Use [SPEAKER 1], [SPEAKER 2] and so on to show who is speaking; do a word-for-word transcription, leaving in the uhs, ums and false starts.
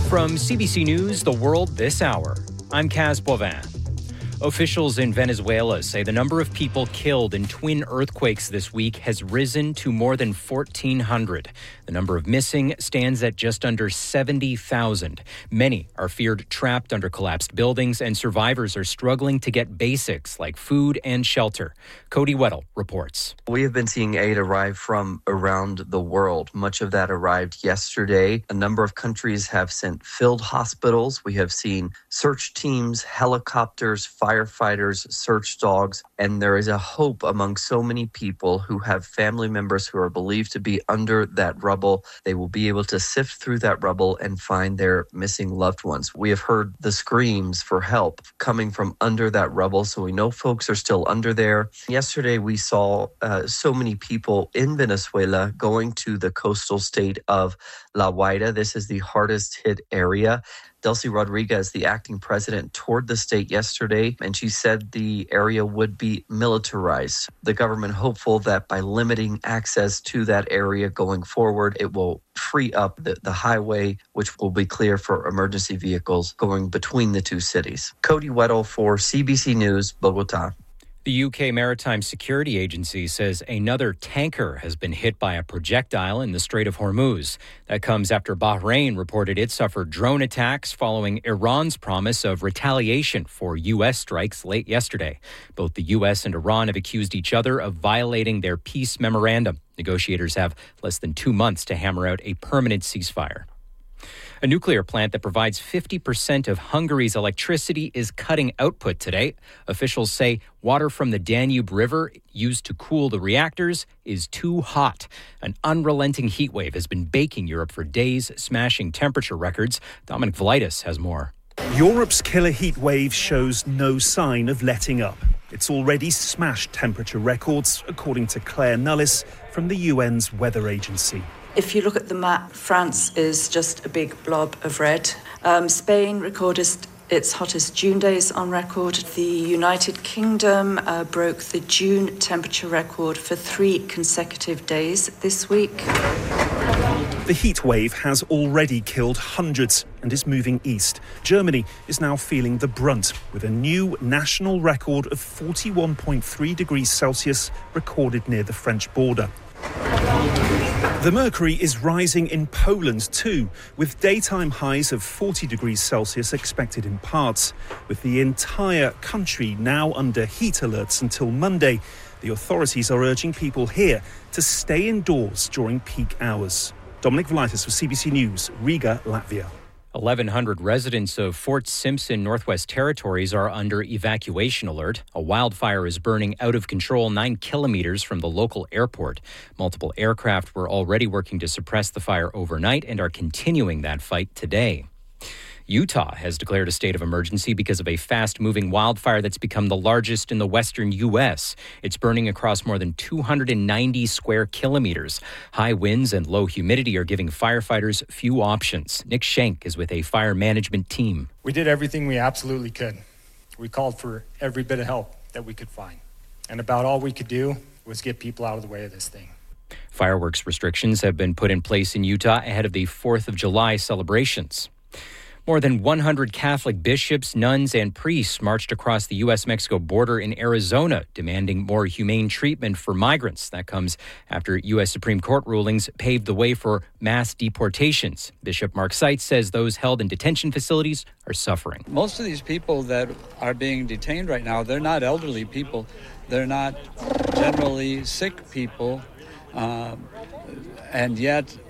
[SPEAKER 1] From C B C News, The World This Hour, I'm Kaz Boivin. Officials in Venezuela say the number of people killed in twin earthquakes this week has risen to more than fourteen hundred. The number of missing stands at just under seventy thousand. Many are feared trapped under collapsed buildings, and survivors are struggling to get basics like food and shelter. Cody Weddle reports.
[SPEAKER 2] We have been seeing aid arrive from around the world. Much of that arrived yesterday. A number of countries have sent filled hospitals. We have seen search teams, helicopters, firefighters, search dogs, and there is a hope among so many people who have family members who are believed to be under that rubble. They will be able to sift through that rubble and find their missing loved ones. We have heard the screams for help coming from under that rubble, so we know folks are still under there. Yesterday, we saw uh, so many people in Venezuela going to the coastal state of La Guaira. This is the hardest hit area. Delcy Rodriguez, the acting president, toured the state yesterday, and she said the area would be militarized. The government hopeful that by limiting access to that area going forward, it will free up the, the highway, which will be clear for emergency vehicles going between the two cities. Cody Weddle for C B C News, Bogota.
[SPEAKER 1] The U K Maritime Security Agency says another tanker has been hit by a projectile in the Strait of Hormuz. That comes after Bahrain reported it suffered drone attacks following Iran's promise of retaliation for U S strikes late yesterday. Both the U S and Iran have accused each other of violating their peace memorandum. Negotiators have less than two months to hammer out a permanent ceasefire. A nuclear plant that provides fifty percent of Hungary's electricity is cutting output today. Officials say water from the Danube River used to cool the reactors is too hot. An unrelenting heat wave has been baking Europe for days, smashing temperature records. Dominic Velitis has more.
[SPEAKER 3] Europe's killer heat wave shows no sign of letting up. It's already smashed temperature records, according to Claire Nullis from the U N's weather agency.
[SPEAKER 4] If you look at the map, France is just a big blob of red. Um, Spain recorded its hottest June days on record. The United Kingdom uh, broke the June temperature record for three consecutive days this week.
[SPEAKER 3] The heat wave has already killed hundreds and is moving east. Germany is now feeling the brunt, with a new national record of forty-one point three degrees Celsius recorded near the French border. The mercury is rising in Poland too, with daytime highs of forty degrees Celsius expected in parts. With the entire country now under heat alerts until Monday, the authorities are urging people here to stay indoors during peak hours. Dominic Velitis for C B C News, Riga, Latvia.
[SPEAKER 1] eleven hundred residents of Fort Simpson, Northwest Territories are under evacuation alert. A wildfire is burning out of control nine kilometers from the local airport. Multiple aircraft were already working to suppress the fire overnight and are continuing that fight today. Utah has declared a state of emergency because of a fast-moving wildfire that's become the largest in the western U S. It's burning across more than two hundred ninety square kilometers. High winds and low humidity are giving firefighters few options. Nick Schenk is with a fire management team.
[SPEAKER 5] We did everything we absolutely could. We called for every bit of help that we could find. And about all we could do was get people out of the way of this thing.
[SPEAKER 1] Fireworks restrictions have been put in place in Utah ahead of the fourth of July celebrations. More than one hundred Catholic bishops, nuns, and priests marched across the U S Mexico border in Arizona, demanding more humane treatment for migrants. That comes after U S Supreme Court rulings paved the way for mass deportations. Bishop Mark Seitz says those held in detention facilities are suffering.
[SPEAKER 6] Most of these people that are being detained right now, they're not elderly people. They're not generally sick people. Um, and yet